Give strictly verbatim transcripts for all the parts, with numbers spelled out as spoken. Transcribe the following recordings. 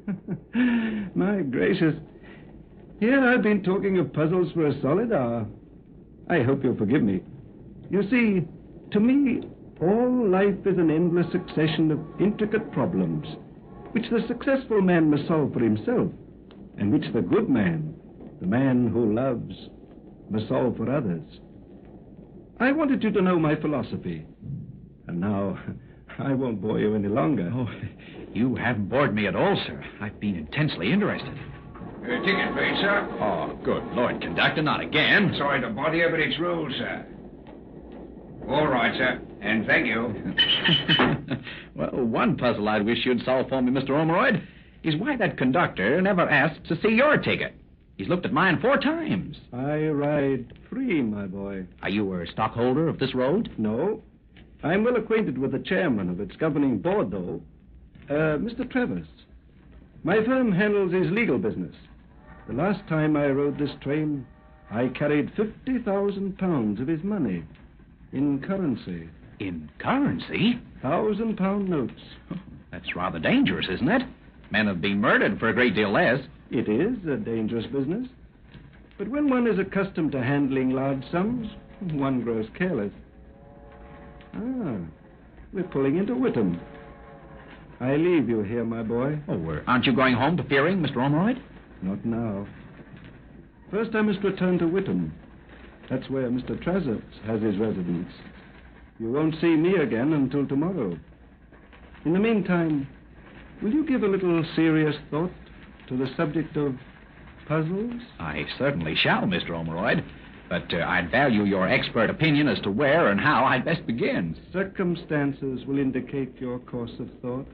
My gracious. Here I've been talking of puzzles for a solid hour. I hope you'll forgive me. You see, to me, all life is an endless succession of intricate problems, which the successful man must solve for himself, and which the good man, the man who loves, must solve for others. I wanted you to know my philosophy. And now, I won't bore you any longer. Oh, you haven't bored me at all, sir. I've been intensely interested. Uh, ticket, please, sir. Oh, good Lord, conductor, not again. Sorry to bother you, but it's rules, sir. All right, sir, and thank you. Well, one puzzle I'd wish you'd solve for me, Mister Ormeroyd, is why that conductor never asked to see your ticket. He's looked at mine four times. I ride free, my boy. Are you a stockholder of this road? No. I'm well acquainted with the chairman of its governing board, though. Uh, Mister Travers. My firm handles his legal business. The last time I rode this train, I carried fifty thousand pounds of his money in currency. In currency? Thousand pound notes. That's rather dangerous, isn't it? Men have been murdered for a great deal less. It is a dangerous business. But when one is accustomed to handling large sums, one grows careless. Ah, we're pulling into Whittam. I leave you here, my boy. Oh, uh, aren't you going home to Fearing, Mister Ormeroyd? Not now. First I must return to Whittam. That's where Mister Travers has his residence. You won't see me again until tomorrow. In the meantime, will you give a little serious thought to the subject of puzzles? I certainly shall, Mister Ormeroyd. But uh, I'd value your expert opinion as to where and how I'd best begin. Circumstances will indicate your course of thought.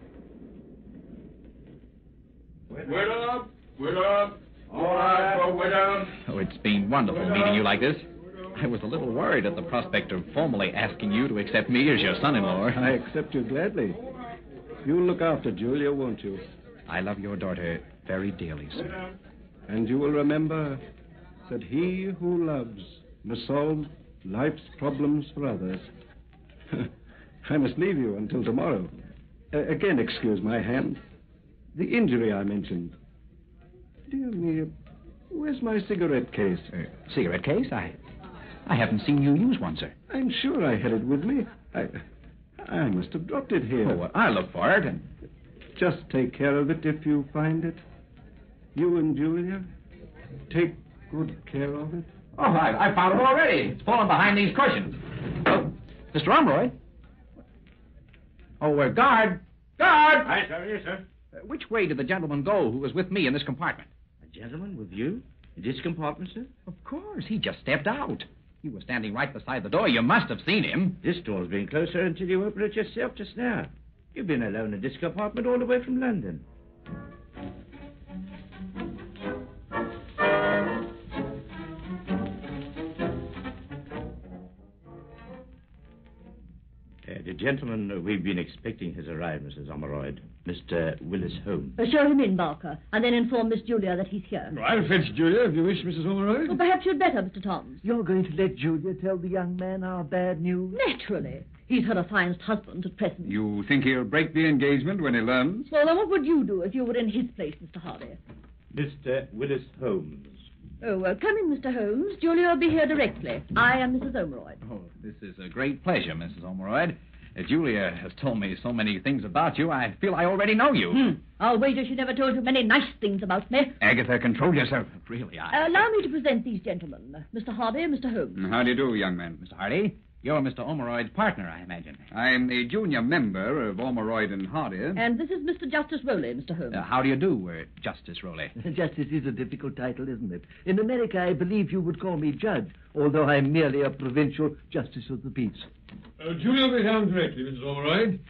Whittam, Whittam. All right, for Whittam. Oh, it's been wonderful meeting you like this. I was a little worried at the prospect of formally asking you to accept me as your son-in-law. I accept you gladly. You'll look after Julia, won't you? I love your daughter very dearly, sir. And you will remember that he who loves must solve life's problems for others. I must leave you until tomorrow. Uh, again, excuse my hand. The injury I mentioned. Dear me, where's my cigarette case? Uh, cigarette case? I I haven't seen you use one, sir. I'm sure I had it with me. I I must have dropped it here. Oh, well, I'll look for it. And... Just take care of it if you find it. You and Julia, take good care of it. Oh, I, I found it already. It's fallen behind these cushions. Oh, Mister Ormeroyd. Oh, uh, guard. Guard! Hi, sir. Yes, sir. Uh, which way did the gentleman go who was with me in this compartment? A gentleman with you? In this compartment, sir? Of course. He just stepped out. He was standing right beside the door. You must have seen him. This door's been closed, sir, until you opened it yourself just now. You've been alone in this compartment all the way from London. Uh, the gentleman uh, we've been expecting has arrived, Missus Ormeroyd. Mister Willis Holmes. Uh, show him in, Barker, and then inform Miss Julia that he's here. I'll fetch Julia, if you wish, Missus Ormeroyd. Well, perhaps you'd better, Mister Toms. You're going to let Julia tell the young man our bad news? Naturally. He's her affianced husband at present. You think he'll break the engagement when he learns? Well, then what would you do if you were in his place, Mister Hardy? Mister Willis Holmes. Oh, uh, come in, Mister Holmes. Julia will be here directly. I am Missus Ormeroyd. Oh, this is a great pleasure, Missus Ormeroyd. Uh, Julia has told me so many things about you, I feel I already know you. Hmm. I'll wager she never told you many nice things about me. Agatha, control yourself. Really, I... Uh, allow me to present these gentlemen, uh, Mister Hardy and Mister Holmes. How do you do, young man? Mister Hardy, you're Mister Ormeroyd's partner, I imagine. I'm a junior member of Ormeroyd and Hardy. And this is Mister Justice Rowley, Mister Holmes. Uh, how do you do, uh, Justice Rowley? Justice is a difficult title, isn't it? In America, I believe you would call me judge, although I'm merely a provincial justice of the peace. Uh, Julia will be down directly, Missus Ormeroyd.